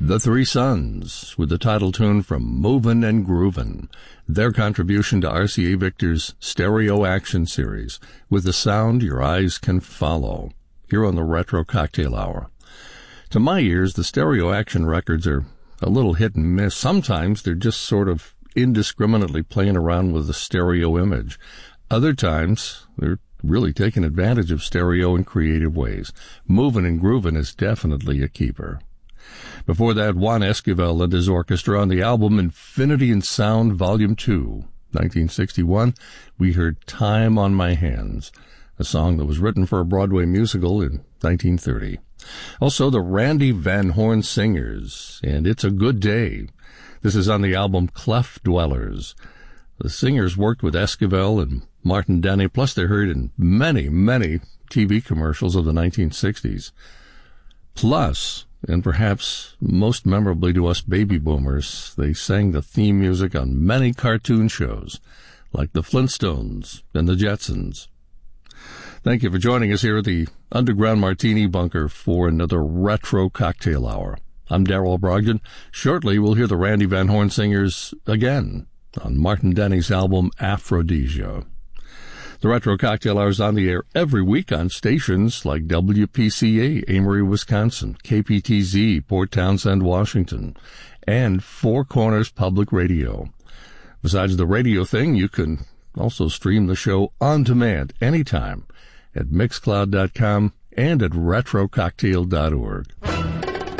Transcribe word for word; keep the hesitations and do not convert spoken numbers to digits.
The Three Sons, with the title tune from Movin' and Groovin', their contribution to R C A Victor's Stereo Action series, with the sound your eyes can follow, here on the Retro Cocktail Hour. To my ears, the Stereo Action records are a little hit and miss. Sometimes they're just sort of indiscriminately playing around with the stereo image. Other times, they're really taking advantage of stereo in creative ways. Movin' and Groovin' is definitely a keeper. Before that, Juan Esquivel and his orchestra on the album Infinity in Sound Volume two, nineteen sixty-one, we heard Time on My Hands, a song that was written for a Broadway musical in nineteen thirty. Also, the Randy Van Horn Singers, and It's a Good Day. This is on the album Clef Dwellers. The singers worked with Esquivel and Martin Denny, plus they're heard in many, many T V commercials of the nineteen sixties. Plus, and perhaps most memorably to us baby boomers, they sang the theme music on many cartoon shows, like the Flintstones and the Jetsons. Thank you for joining us here at the Underground Martini Bunker for another Retro Cocktail Hour. I'm Darrell Brogdon. Shortly, we'll hear the Randy Van Horn Singers again on Martin Denny's album Aphrodisia. The Retro Cocktail Hour is on the air every week on stations like W P C A, Amory, Wisconsin, K P T Z, Port Townsend, Washington, and Four Corners Public Radio. Besides the radio thing, you can also stream the show on demand anytime at mixcloud dot com and at retro cocktail dot org.